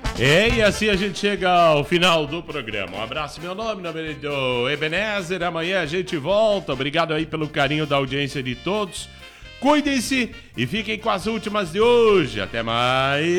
E assim a gente chega ao final do programa. Um abraço, meu nome do Ebenezer. Amanhã a gente volta. Obrigado aí pelo carinho da audiência de todos. Cuidem-se e fiquem com as últimas de hoje. Até mais.